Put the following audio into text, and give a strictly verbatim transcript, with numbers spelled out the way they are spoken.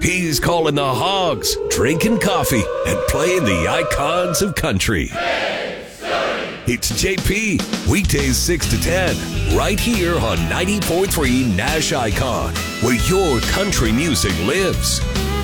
He's calling the hogs, drinking coffee, and playing the icons of country. It's J P, weekdays six to ten, right here on ninety point three Nash Icon, where your country music lives.